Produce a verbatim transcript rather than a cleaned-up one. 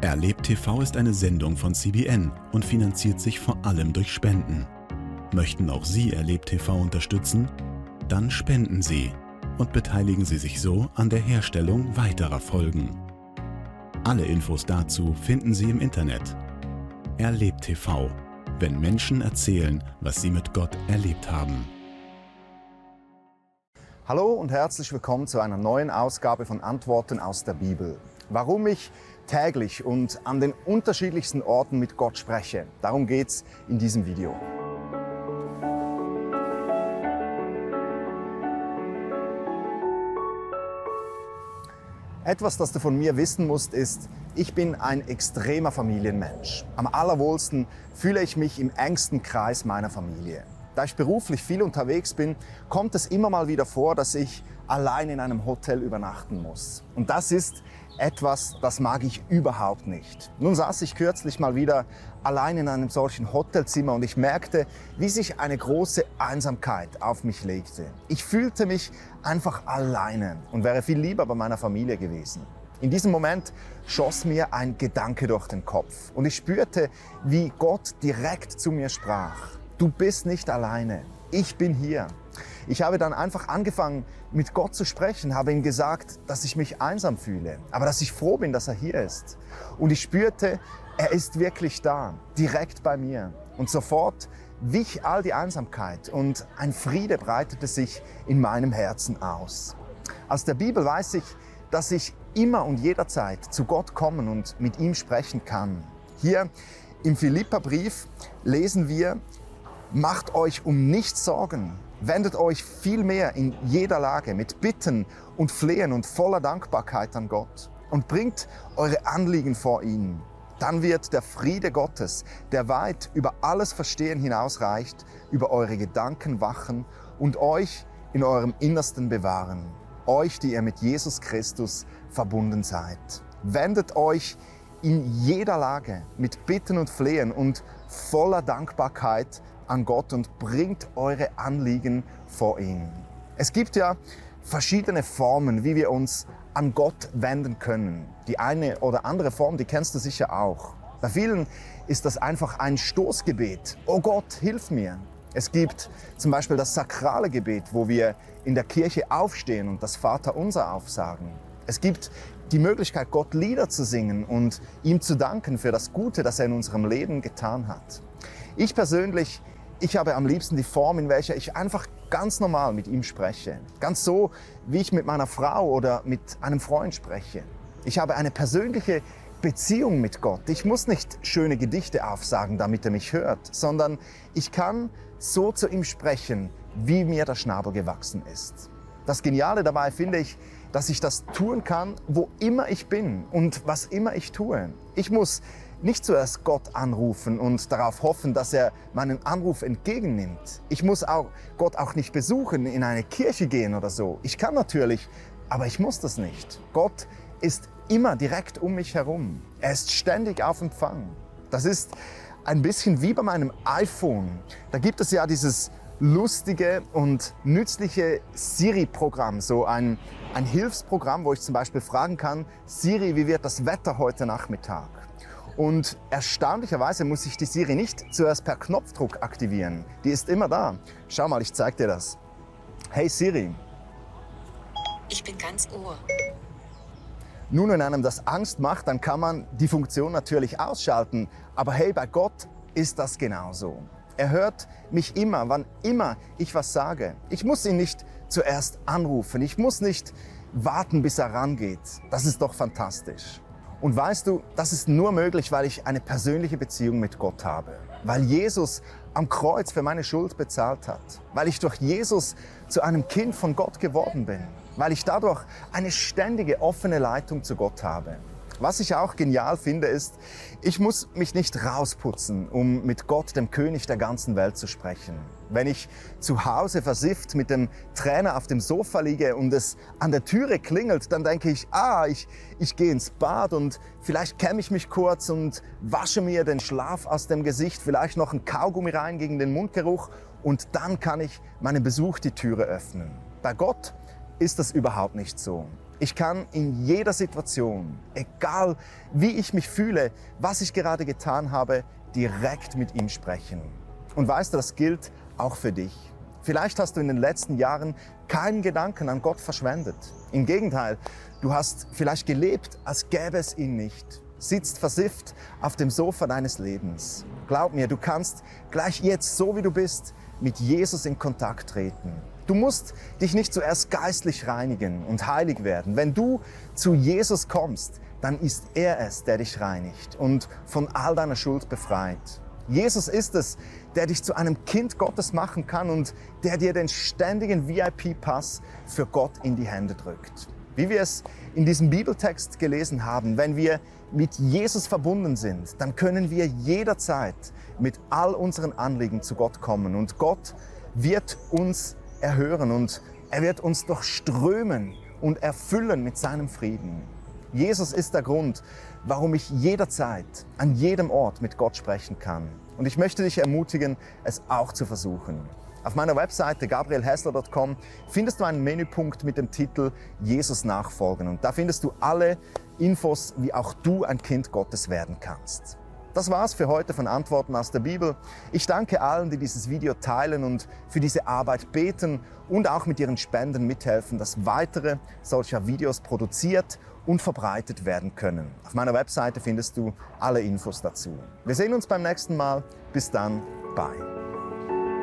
Erlebt T V ist eine Sendung von C B N und finanziert sich vor allem durch Spenden. Möchten auch Sie Erlebt T V unterstützen? Dann spenden Sie und beteiligen Sie sich so an der Herstellung weiterer Folgen. Alle Infos dazu finden Sie im Internet. Erlebt T V, wenn Menschen erzählen, was sie mit Gott erlebt haben. Hallo und herzlich willkommen zu einer neuen Ausgabe von Antworten aus der Bibel. Warum ich täglich und an den unterschiedlichsten Orten mit Gott spreche, darum geht's in diesem Video. Etwas, das du von mir wissen musst, ist, ich bin ein extremer Familienmensch. Am allerwohlsten fühle ich mich im engsten Kreis meiner Familie. Da ich beruflich viel unterwegs bin, kommt es immer mal wieder vor, dass ich allein in einem Hotel übernachten muss. Und das ist etwas, das mag ich überhaupt nicht. Nun saß ich kürzlich mal wieder allein in einem solchen Hotelzimmer und ich merkte, wie sich eine große Einsamkeit auf mich legte. Ich fühlte mich einfach alleine und wäre viel lieber bei meiner Familie gewesen. In diesem Moment schoss mir ein Gedanke durch den Kopf und ich spürte, wie Gott direkt zu mir sprach. Du bist nicht alleine, ich bin hier. Ich habe dann einfach angefangen, mit Gott zu sprechen, habe ihm gesagt, dass ich mich einsam fühle, aber dass ich froh bin, dass er hier ist. Und ich spürte, er ist wirklich da, direkt bei mir. Und sofort wich all die Einsamkeit und ein Friede breitete sich in meinem Herzen aus. Aus der Bibel weiß ich, dass ich immer und jederzeit zu Gott kommen und mit ihm sprechen kann. Hier im Philipperbrief lesen wir: Macht euch um nichts Sorgen, wendet euch vielmehr in jeder Lage mit Bitten und Flehen und voller Dankbarkeit an Gott und bringt eure Anliegen vor ihn. Dann wird der Friede Gottes, der weit über alles Verstehen hinausreicht, über eure Gedanken wachen und euch in eurem Innersten bewahren. Euch, die ihr mit Jesus Christus verbunden seid. Wendet euch in jeder Lage mit Bitten und Flehen und voller Dankbarkeit an Gott und bringt eure Anliegen vor ihn. Es gibt ja verschiedene Formen, wie wir uns an Gott wenden können. Die eine oder andere Form, die kennst du sicher auch. Bei vielen ist das einfach ein Stoßgebet. Oh Gott, hilf mir. Es gibt zum Beispiel das sakrale Gebet, wo wir in der Kirche aufstehen und das Vaterunser aufsagen. Es gibt die Möglichkeit, Gott Lieder zu singen und ihm zu danken für das Gute, das er in unserem Leben getan hat. Ich persönlich, ich habe am liebsten die Form, in welcher ich einfach ganz normal mit ihm spreche. Ganz so, wie ich mit meiner Frau oder mit einem Freund spreche. Ich habe eine persönliche Beziehung mit Gott. Ich muss nicht schöne Gedichte aufsagen, damit er mich hört, sondern ich kann so zu ihm sprechen, wie mir der Schnabel gewachsen ist. Das Geniale dabei finde ich, dass ich das tun kann, wo immer ich bin und was immer ich tue. Ich muss nicht zuerst Gott anrufen und darauf hoffen, dass er meinen Anruf entgegennimmt. Ich muss auch Gott auch nicht besuchen, in eine Kirche gehen oder so. Ich kann natürlich, aber ich muss das nicht. Gott ist immer direkt um mich herum. Er ist ständig auf Empfang. Das ist ein bisschen wie bei meinem iPhone. Da gibt es ja dieses lustige und nützliche Siri-Programm, so ein, ein Hilfsprogramm, wo ich zum Beispiel fragen kann: Siri, wie wird das Wetter heute Nachmittag? Und erstaunlicherweise muss ich die Siri nicht zuerst per Knopfdruck aktivieren. Die ist immer da. Schau mal, ich zeig dir das. Hey Siri. Ich bin ganz Ohr. Nun, wenn einem das Angst macht, dann kann man die Funktion natürlich ausschalten. Aber hey, bei Gott ist das genauso. Er hört mich immer, wann immer ich was sage. Ich muss ihn nicht zuerst anrufen. Ich muss nicht warten, bis er rangeht. Das ist doch fantastisch. Und weißt du, das ist nur möglich, weil ich eine persönliche Beziehung mit Gott habe. Weil Jesus am Kreuz für meine Schuld bezahlt hat. Weil ich durch Jesus zu einem Kind von Gott geworden bin. Weil ich dadurch eine ständige, offene Leitung zu Gott habe. Was ich auch genial finde, ist, ich muss mich nicht rausputzen, um mit Gott, dem König der ganzen Welt, zu sprechen. Wenn ich zu Hause versifft mit dem Trainer auf dem Sofa liege und es an der Türe klingelt, dann denke ich, ah, ich, ich gehe ins Bad und vielleicht kämme ich mich kurz und wasche mir den Schlaf aus dem Gesicht, vielleicht noch ein Kaugummi rein gegen den Mundgeruch und dann kann ich meinem Besuch die Türe öffnen. Bei Gott ist das überhaupt nicht so. Ich kann in jeder Situation, egal wie ich mich fühle, was ich gerade getan habe, direkt mit ihm sprechen. Und weißt du, das gilt auch für dich. Vielleicht hast du in den letzten Jahren keinen Gedanken an Gott verschwendet. Im Gegenteil, du hast vielleicht gelebt, als gäbe es ihn nicht. Sitzt versifft auf dem Sofa deines Lebens. Glaub mir, du kannst gleich jetzt, so wie du bist, mit Jesus in Kontakt treten. Du musst dich nicht zuerst geistlich reinigen und heilig werden. Wenn du zu Jesus kommst, dann ist er es, der dich reinigt und von all deiner Schuld befreit. Jesus ist es, der dich zu einem Kind Gottes machen kann und der dir den ständigen V I P-Pass für Gott in die Hände drückt. Wie wir es in diesem Bibeltext gelesen haben, wenn wir mit Jesus verbunden sind, dann können wir jederzeit mit all unseren Anliegen zu Gott kommen. Und Gott wird uns erhören und er wird uns durchströmen und erfüllen mit seinem Frieden. Jesus ist der Grund, warum ich jederzeit, an jedem Ort mit Gott sprechen kann. Und ich möchte dich ermutigen, es auch zu versuchen. Auf meiner Webseite gabriel hässler punkt com findest du einen Menüpunkt mit dem Titel Jesus nachfolgen. Und da findest du alle Infos, wie auch du ein Kind Gottes werden kannst. Das war's für heute von Antworten aus der Bibel. Ich danke allen, die dieses Video teilen und für diese Arbeit beten und auch mit ihren Spenden mithelfen, dass weitere solcher Videos produziert und verbreitet werden können. Auf meiner Webseite findest du alle Infos dazu. Wir sehen uns beim nächsten Mal. Bis dann. Bye.